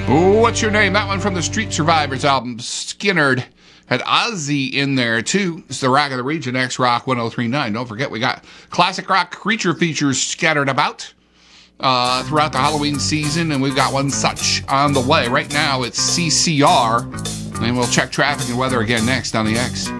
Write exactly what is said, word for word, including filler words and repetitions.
What's Your Name? That one from the Street Survivors album. Skynyrd had Ozzy in there too. It's the Rock of the Region, X Rock one oh three point nine. Don't forget, we got classic rock creature features scattered about uh, throughout the Halloween season, and we've got one such on the way. Right now, it's C C R, and we'll check traffic and weather again next on the X.